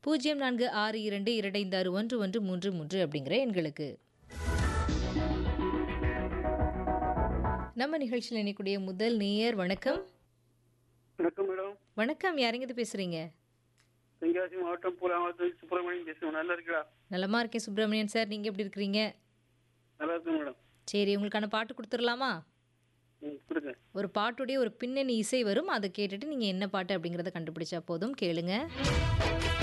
0462256113 அப்படிங்கிற எண்களுக்கு. நம்ம நிகழ்ச்சியில் இணையக்கூடிய முதல் நேயர். வணக்கம். வணக்கம் மேடம். வணக்கம், யாருங்கிட்ட பேசுறீங்க? தென்காசி மாவட்டம் பூலாமரத்து சுப்பிரமணியன் பேசுகிறேன். நல்லா இருக்கா? நலமா இருக்கேன் சுப்பிரமணியன் சார், நீங்க எப்படி இருக்கிறீங்க? நல்லா இருக்கு மேடம். சரி, உங்களுக்கான பாட்டு கொடுத்துடலாமா? கொடுங்க. ஒரு பாட்டுடைய ஒரு பின்னணி இசை வரும், அதை கேட்டுட்டு நீங்க என்ன பாட்டு அப்படிங்கிறத கண்டுபிடிச்சா போதும். கேளுங்க.